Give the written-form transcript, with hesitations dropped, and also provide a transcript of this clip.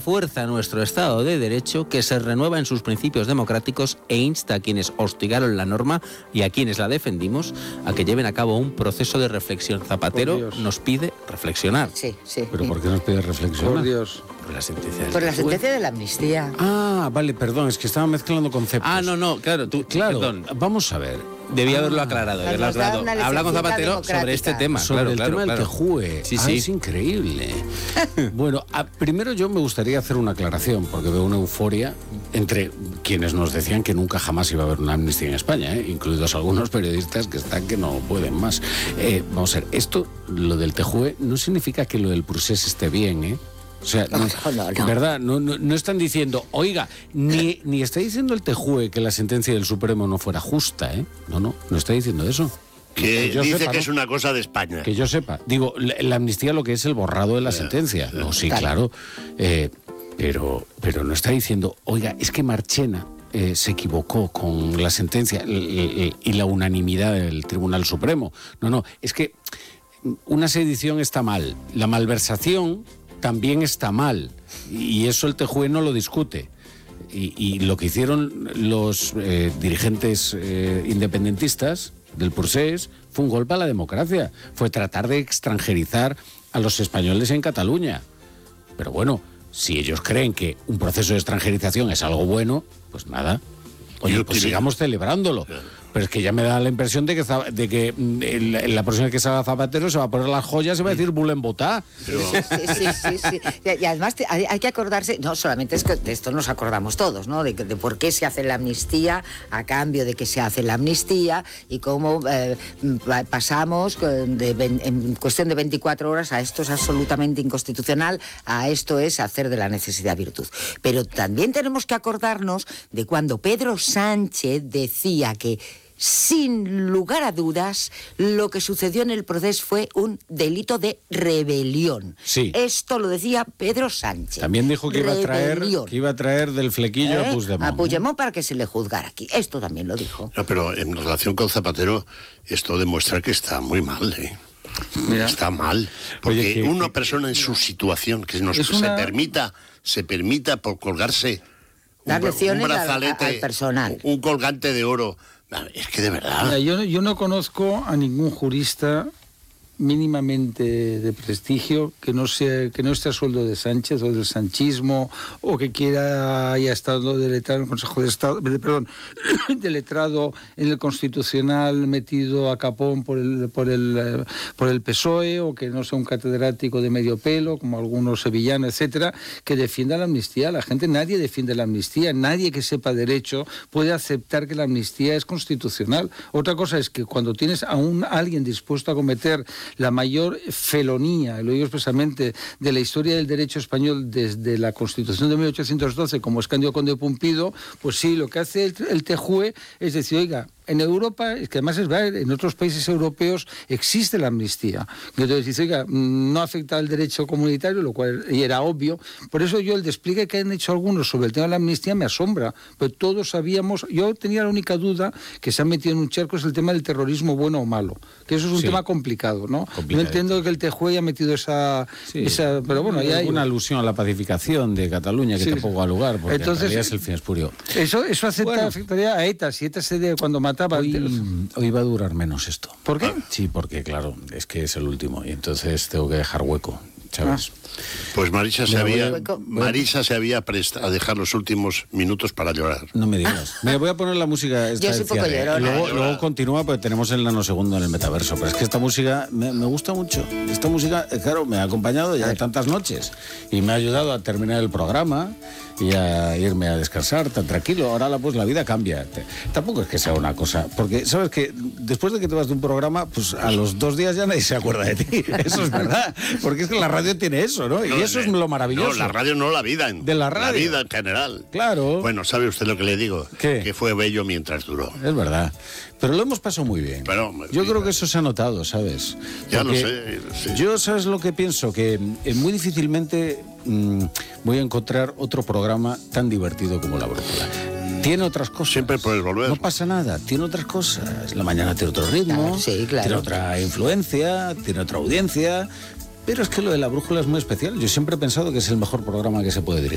refuerza nuestro Estado de Derecho, que se renueva en sus principios democráticos e insta a quienes hostigaron la norma y a quienes la defendimos a que lleven a cabo un proceso de reflexión. Zapatero nos pide reflexionar. Sí. ¿Pero por qué nos pide reflexionar? Por Dios. Por la sentencia del Por la TJUE. sentencia de la amnistía. Ah, vale, perdón, es que estaba mezclando conceptos. No, claro, Claro, perdón. vamos a ver. Debía haberlo aclarado. Nos da una Habla con leccioncita Zapatero sobre democrática. este tema. Sobre el tema del claro. TJUE. Sí. Es increíble. Bueno, primero yo me gustaría hacer una aclaración, porque veo una euforia entre quienes nos decían que nunca jamás iba a haber una amnistía en España, incluidos algunos periodistas que están que no pueden más. Vamos a ver, lo del TJUE, no significa que lo del procés esté bien, O sea, No. ¿verdad? No están diciendo, oiga, ni está diciendo el TJUE que la sentencia del Supremo no fuera justa, No está diciendo eso. Que yo dice sepa, que ¿no? es una cosa de España. Que yo sepa. Digo, la amnistía lo que es el borrado de la sentencia. No, sí, claro. Pero no está diciendo, oiga, es que Marchena se equivocó con la sentencia y la unanimidad del Tribunal Supremo. No, es que una sedición está mal. La malversación también está mal. Y eso el TJUE no lo discute. Y lo que hicieron los dirigentes independentistas del procés fue un golpe a la democracia. Fue tratar de extranjerizar a los españoles en Cataluña. Pero bueno, si ellos creen que un proceso de extranjerización es algo bueno, pues nada. Oye, pues sigamos celebrándolo. Pero es que ya me da la impresión de que la próxima que salga Zapatero se va a poner las joyas y va a decir Bulen Botá. Sí. Y además hay que acordarse, no solamente es que de esto nos acordamos todos, ¿no? De por qué se hace la amnistía, a cambio de que se hace la amnistía, y cómo pasamos en cuestión de 24 horas a esto es absolutamente inconstitucional, a esto es hacer de la necesidad virtud. Pero también tenemos que acordarnos de cuando Pedro Sánchez decía que sin lugar a dudas, lo que sucedió en el proceso fue un delito de rebelión. Sí. Esto lo decía Pedro Sánchez. También dijo que iba a traer del flequillo a Puigdemont. A Puigdemont para que se le juzgara aquí. Esto también lo dijo. No, pero en relación con Zapatero, esto demuestra que está muy mal, Mira. Está mal. Porque Oye, una persona en su situación que se permita por colgarse Dar lecciones un brazalete, al personal. un colgante de oro. Es que de verdad. Mira, yo no conozco a ningún jurista mínimamente de prestigio que no esté a sueldo de Sánchez o del sanchismo, o que haya estado de letrado en el Consejo de Estado, de letrado en el Constitucional, metido a capón por el PSOE, o que no sea un catedrático de medio pelo como algunos sevillanos, etcétera, que defienda la amnistía. Nadie defiende la amnistía. Nadie que sepa derecho puede aceptar que la amnistía es constitucional. Otra cosa es que cuando tienes a alguien dispuesto a cometer la mayor felonía, lo digo expresamente, de la historia del derecho español desde la Constitución de 1812, como es Cándido Conde Pumpido, pues sí, lo que hace el TJUE es decir, oiga, en Europa, es que además es verdad, en otros países europeos existe la amnistía. Entonces dice, oiga, no afecta al derecho comunitario, lo cual y era obvio. Por eso yo el despliegue que han hecho algunos sobre el tema de la amnistía me asombra. Pero todos sabíamos, yo tenía la única duda que se han metido en un charco, es el tema del terrorismo bueno o malo. Que eso es un tema complicado, ¿no? No entiendo que el TJUE haya metido esa pero bueno, ahí hay una alusión a la pacificación de Cataluña que tampoco ha lugar, porque entonces, en realidad es el fin espurio. Eso afectaría a ETA, si ETA cuando mataba. Hoy va a durar menos esto. ¿Por qué? Sí, porque claro, es que es el último y entonces tengo que dejar hueco, ¿sabes? Pues Marisa se había prestado a dejar los últimos minutos para llorar. No me digas. Mira, voy a poner la música esta. Yo soy poco llorona. Luego continúa porque tenemos el nanosegundo en el metaverso. Pero es que esta música me gusta mucho. Esta música, claro, me ha acompañado ya tantas noches y me ha ayudado a terminar el programa y a irme a descansar tan tranquilo. Ahora la vida cambia. Tampoco es que sea una cosa, porque sabes que después de que te vas de un programa, pues a los 2 días ya nadie se acuerda de ti. Eso es verdad, porque es que la radio tiene eso, ¿no? Y eso es lo maravilloso. No, la radio no, la vida. De la radio. La vida en general. Claro. Bueno, ¿sabe usted lo que le digo? ¿Qué? Que fue bello mientras duró. Es verdad. Pero lo hemos pasado muy bien. Pero, yo creo que eso se ha notado, ¿sabes? Ya lo sé. Sí. Yo, ¿sabes lo que pienso? Que muy difícilmente voy a encontrar otro programa tan divertido como La Brújula. Tiene otras cosas. Siempre puedes volver. No pasa nada, tiene otras cosas. La mañana tiene otro ritmo, tiene otra influencia, tiene otra audiencia. Pero es que lo de La Brújula es muy especial. Yo siempre he pensado que es el mejor programa que se puede dirigir.